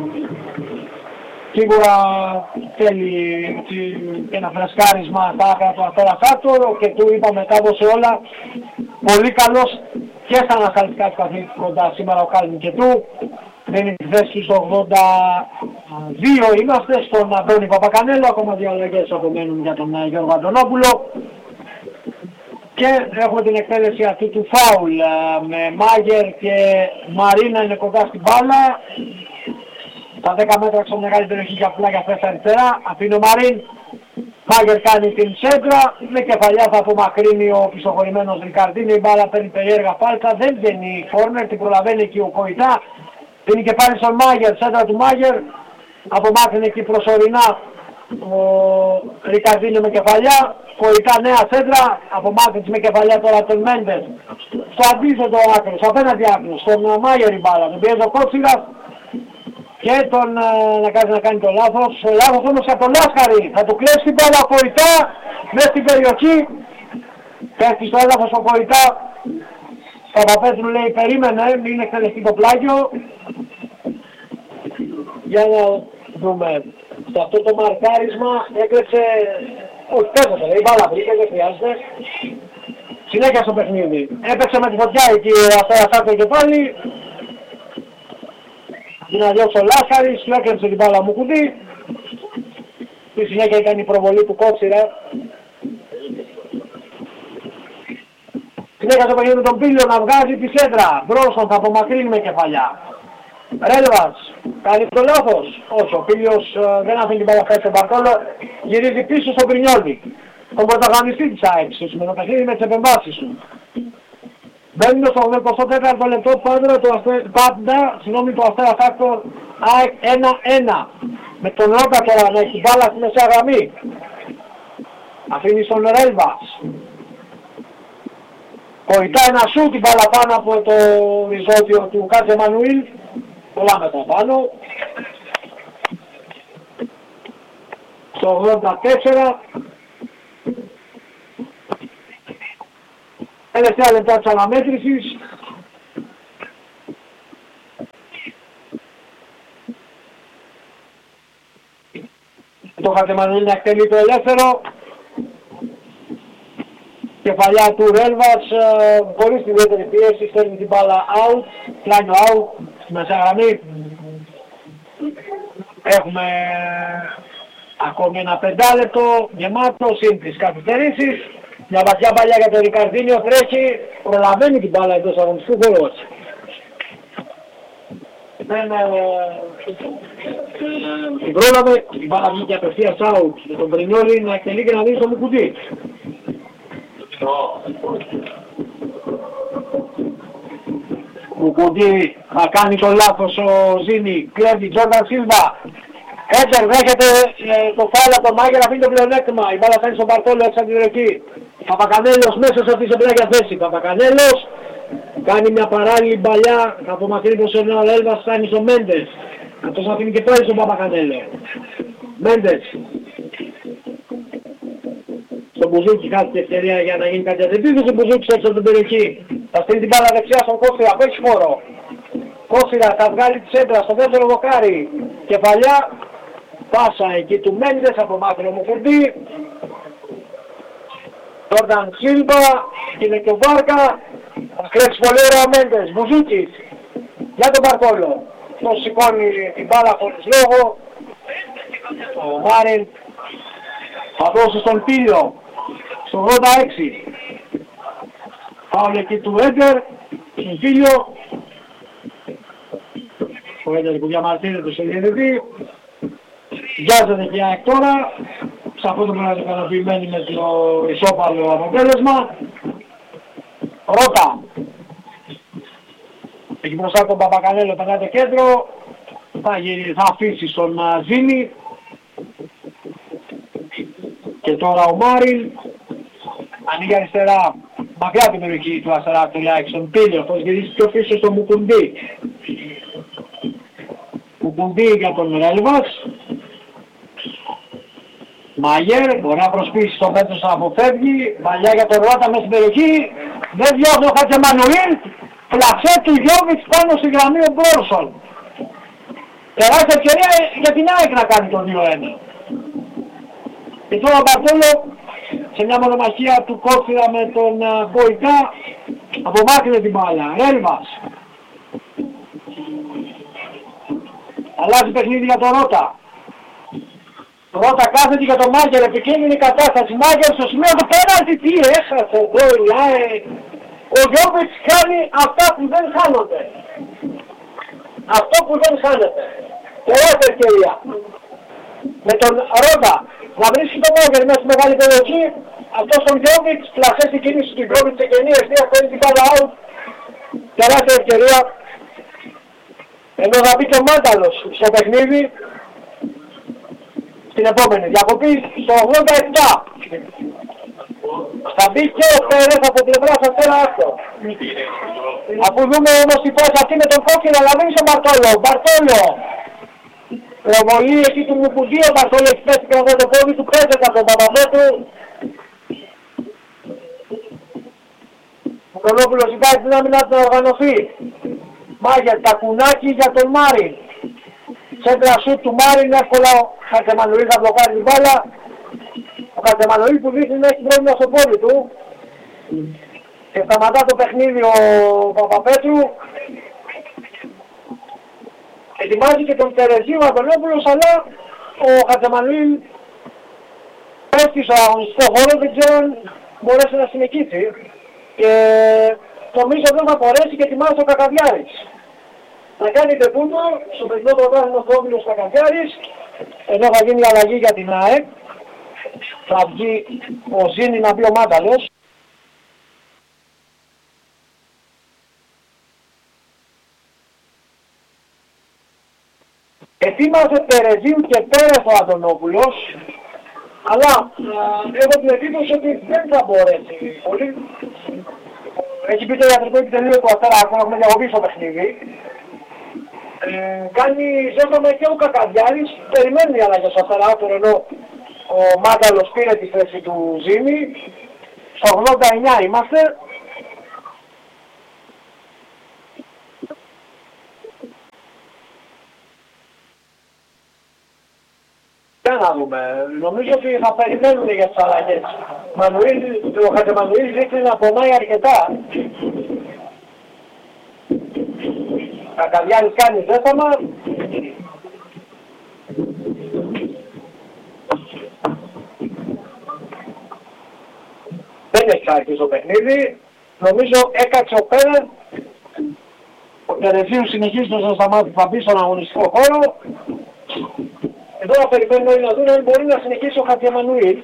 Σίγουρα θέλει ένα φρεσκάρισμα στα άκρα του Αστέρα Φάκτορ και του είπαμε τα έδωσε όλα. Πολύ καλός και στα ανασταλτικά του καθήκοντα σήμερα ο Κάλμιν και του. Δίνει τη θέση του στο 82 είμαστε στον Αντώνη Παπακανέλο, ακόμα δύο αλλαγές απομένουν για τον Γιώργο Αντωνόπουλο. Και έχουμε την εκτέλεση αυτή του φάουλ με Μάγερ και Μαρίνα είναι κοντά στην μπάλα. Τα 10 μέτρα στο μεγάλη περιοχή για πλάγια φέστα αριστερά. Αφήνει ο Μαρίν. Μάγερ κάνει την σέντρα. Με κεφαλιά θα απομακρύνει ο πιστοχωρημένος Ρικαρντίνη. Η μπάλα παίρνει περίεργα φάλτσα. Δεν βγαίνει κόρνερ. Την προλαβαίνει εκεί ο Κοϊτά. Δίνει και πάλι στον Μάγερ. Σέντρα του Μάγερ. Απομάκρυνε εκεί προσωρινά ο Ρικαρντίνη με κεφαλιά. Κοϊτά νέα σέντρα. Απομάκρυνση με κεφαλιά τώρα τον Μέντες. Στο αντίθετο άκρο. Στο απέναντι άκρο. Στον Μάγερ η μπάλα. Τον πιέζει ο Κότσιρας. Και τον να κάνει το λάθος. Ο λάθος όμως από τον Λάσχαρη. Θα του κλέψει την μπάλα ο Κοϊτά μέσα στην περιοχή. Πέφτει στο έδαφος ο Κοϊτά. Παπαπέτρου λέει περίμενε, μην εκτελεστεί το πλάγιο. Για να δούμε. Σε αυτό το μαρκάρισμα έκλεψε. Όχι πέφτωσε, η μπάλα βρήκε, δεν χρειάζεται. Συνέχεια στο παιχνίδι. Έπαιξε με τη φωτιά εκεί ο Αστέρας και πάλι. Να διώξει ο Λάσχαρης, του έκλεψε την μπάλα μου κουτί. Στη συνέχεια ήταν η προβολή του Κότσιρα. Συνέχεια στο παιχνίδι με τον Πίλιο να βγάζει τη σέντρα. Μπρόσον θα απομακρύνει με κεφαλιά. Ρέλβας, κάνει το λάθος. Όχι, ο Πίλιος δεν αφήνει την μπάλα στον Μπαρτόλο. Γυρίζει πίσω στον Πρινιόλι. Τον πρωταγωνιστή της ΑΕΚ, με το παιχνίδι με τις επεμβάσεις του. Μπαίνουμε στο 24ο λεπτό πάντα, του Αστέρα Φάκτορ ΑΕΚ 1-1. Με τον Ρόκα τώρα να έχει μπάλα στη μεσαία γραμμή. Αφήνει στον Ρέλβας. Κοϊτά ένα σου την μπάλα πάνω από το ριζόδιο του Κάτσε Μανουήλ. Πολλά μέτρα πάνω. Στο 84. Τελευταία λεπτά της αναμέτρησης. Το Χατεμανουήλ να εκτελεί το ελεύθερο. Κεφαλιά του Ρέλβας, χωρίς την ιδιαίτερη πίεση, στέλνει την μπάλα out, πλάνιο out, στη μεσαία γραμμή. Έχουμε ακόμη ένα 5 λεπτό γεμάτο, συν τις καθυστερήσεις. Μια βαθιά παλιά για τον Ρικαρδίνιο, τρέχει, προλαβαίνει την μπάλα εντός αγωνιστικού χώρου. Την πρόλαβε, την μπάλα βγήκε απευθείας out με τον Πρινιόλι να εκτελεί και να δει στο Μουκουτί. Μουκουτί θα κάνει το λάθος ο Ζήνη, κλέβει Τζόρνταν Σίλβα. Έντερ δέχεται το φάουλ από τον Μάγκερ, αφήνει το πλεονέκτημα. Η μπάλα φτάνει στον Μπαρτόλο έξω από την περιοχή. Παπακανέλος μέσα σε αυτή την πλάγια θέση. Παπακανέλος κάνει μια παράλληλη μπαλιά, θα απομακρύνει προς ένα Έλβας, φτάνει στον Μέντες. Αυτός αφήνει και πάλι στον Παπακανέλο. Μέντες. Στον Μπουζούκι κάτι ευκαιρία για να γίνει κάτι αντεπίθεση. Ο Μπουζούκης έξω από την περιοχή. Θα στείλει την μπάλα δεξιά στον Κόφυρα, που έχει χώρο. Κόφυρα θα βγάλει τη σέντρα στο δεύτερο δοκάρι. Κεφαλιά. Πάσα εκεί του Μέντες από μάκρυνο μου φουρτί. Τζόρνταν Σίλβα, είναι και ο Βάρκα. Θα κλέψει πολύ ωραία ο Μέντες. Μπουζούκης για τον Μπαρτόλο. Τον σηκώνει την μπάλα χωρίς λόγο. Ο Μάριν θα δώσει στον Πίλιο στο 86. Πάω εκεί του Έντερ, στον Πίλιο. Ο Έντερ που διαμαρτύρεται σε διαιτητή. Βιάζεται και ΑΕΚ τώρα. Σαφώς δεν μπορεί να είναι ικανοποιημένοι με το ισόπαλο αποτέλεσμα. Ρώτα. Εκεί μπροστά τον Παπακανέλο περνάει το κέντρο. Θα αφήσει στον Ζήνη. Και τώρα ο Μάριν. Ανοίγει αριστερά. Μακριά την περιοχή του Αστέρα Ακτολιάκη στον Πίλιο. Αυτός γυρίζει πιο πίσω στο Μουκουντή. Μουκουντή για τον Ρέλβας. Μάγερ, μπορεί να προσπίσει τον Πέτρος να αποφεύγει. Μαλλιά για τον Ρώτα μέσα στην περιοχή. Δεν διώχνει ο Χατζεμανουήλ. Πλαξέ του Γιώβιτς πάνω στη γραμμή ο Μπόρσον. τεράστια ευκαιρία για την ΑΕΚ να κάνει το 2-1. Και τώρα ο Μπαρτόλο σε μια μονομαχία του Κόφυρα με τον Κοϊτά απομάκρυνε την μπάλα. Ρέλβας. Αλλάζει παιχνίδι για τον Ρώτα. Ρώτα κάθεται για τον Μάγκερ, επικίνδυνη κατάσταση. Μάγκερ στο σημείο του πέναλτι, τι έχασε εδώ η ΑΕΚ. Ο Γιώβιτς κάνει αυτά που δεν χάνονται. Αυτό που δεν χάνεται. Τεράστια ευκαιρία. Με τον Ρώτα να βρίσκει τον Μάγκερ μέσα στη μεγάλη περιοχή. Αυτός τον Γιώβιτς πλασέ στην κίνηση του Γιώβιτς σε κενή ευθεία, παίρνει την μπάλα out. Τεράστια ευκαιρία. Ενώ θα μπει και ο Μάνταλος στο παιχνίδι. Στην επόμενη διακοπή στο 87. Θα μπει και ο Πέρες από πλευρά Αστέρα Άστο. Αφού δούμε όμως τη φάση αυτή με τον Κόκκινο, αλλά δεν είσαι ο Μπαρτόλο. Μπαρτόλο. Προβολή εκεί του Μουκουντή, ο Μπαρτόλο έχει πέσει και το πόδι του, πέσεται από τον Παπαδότου. Ο Κολόπουλος ζητάει την άμυνα να οργανωθεί. Μάγερ, τακουνάκι για τον Μάριν. Σέντρα σουτ του Μάριν, εύκολα ο Χατζεμανουήλ θα μπλοκάρει την μπάλα. Ο Χατζεμανουήλ που δείχνει να έχει πρόβλημα στο πόδι του. Και σταματά το παιχνίδι ο Παπαπέτρου. Ετοιμάζει και τον Τερεζίου Αντωνόπουλος, αλλά ο Χατζεμανουήλ πέφτει στο αγωνιστικό χώρο, δεν ξέρω αν μπορέσει να συνεχίσει. Και νομίζω δεν θα μπορέσει και ετοιμάζει ο Κακαδιάρης. Θα κάνει τεπούτο στο παιχνίδι του Πρωτάθλημα Όβιλος Κακαδιάρης, ενώ θα γίνει αλλαγή για την ΑΕΚ. Θα βγει ο Ζήνη να μπει ο Μάνταλος. Ετοίμαζε Τερεζίου και Πέρες ο Αντωνόπουλος, αλλά έχω την εντύπωση ότι δεν θα μπορέσει πολύ. Έχει πει το ιατρικό επιτελείο του Αστέρα, έχουμε διαγωγή στο παιχνίδι. Κάνει ζέστομα και ο Κακαδιάρης, περιμένει η αλλαγή στο Αστέρα, ενώ ο Μάνταλος πήρε τη θέση του Ζήμη. Στο 89 είμαστε. Για να δούμε. Νομίζω ότι θα περιμένουν για τις αλλαγές. Ο Χατζεμανουήλ δείχνει να πονάει αρκετά. Κακαδιάρης κάνει ζέσταμα. Δεν έχει αρχίσει το παιχνίδι. Νομίζω έκατσε ο Πέρες. Ο Τερεζίου συνεχίζει το ζεσταμάτι, θα μπει στον αγωνιστικό χώρο. Εδώ θα περιμένουν όλοι να δουν αν μπορεί να συνεχίσει ο Χατζεμανουήλ.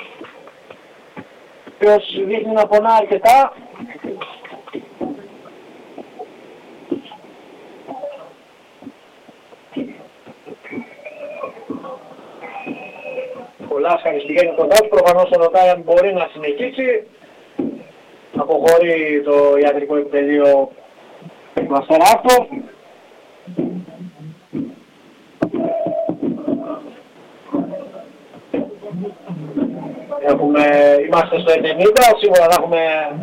Ο οποίος δείχνει να πονά αρκετά. Ο Λάσκαρης πηγαίνει κοντά του, προφανώς τον ρωτάει αν μπορεί να συνεχίσει. Αποχωρεί το ιατρικό επιτελείο του Αστεράκο. Είμαστε στο 90, σίγουρα θα έχουμε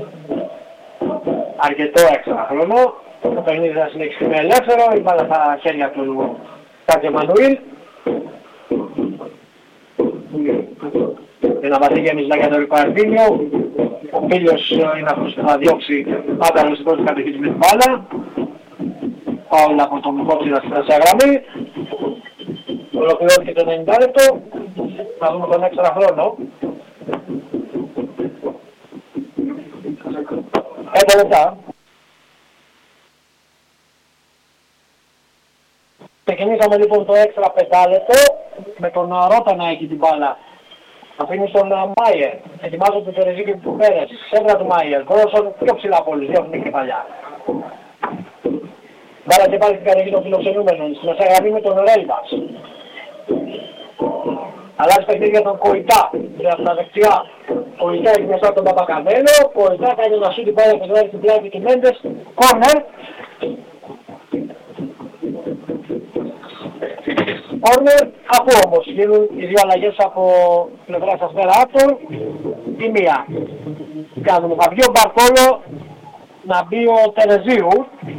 αρκετό έξτρα χρόνο. Το παιχνίδι θα συνεχιστεί με ελεύθερο, η μπάλα στα χέρια του Χατζεμανουήλ. Ένα βαθύ γέμισμα για τον Ρικοαρδίνιο. Ο Φίλιος είναι αυτός που θα διώξει πάντα στην πρώτη κατοχή με την μπάλα. Πάω από τον Μιχόψηνα στην τρασιά γραμμή. Ολοκληρώθηκε το 90 λεπτό. Θα δούμε τον έξτρα χρόνο. 5 λεπτά. Ξεκινήσαμε λοιπόν το έξτρα 5 λεπτό με τον Ρώτα να έχει την μπάλα. Αφήνει στον Μάιερ. Ετοιμάζω τον Τερεζί και του Πέρες. Σέντρα του Μάιερ. Κρόσον πιο ψηλά από όλους. Διώχνει κεφαλιά. Μπάλα και πάλι στην κατοχή των φιλοξενούμενων. Στην μεσαία γραμμή με τον Ρέλβας. Αλλάζει παιχνίδι για τον Κοϊτά. Για τα δεξιά. Κοϊτά έχει μέσα τον Παπακαμένο. Κοϊτά κάνει ένα σούτι πάλι και βγάζει στην πλάτη του Μέντες. Κόρνερ. Κόρνερ, αφού όμως γίνουν οι δύο αλλαγές από πλευράς Αστέρα Άστο, η μία. Κάνουμε, θα βγει ο Μπαρτόλο, να μπει ο Τερεζίου.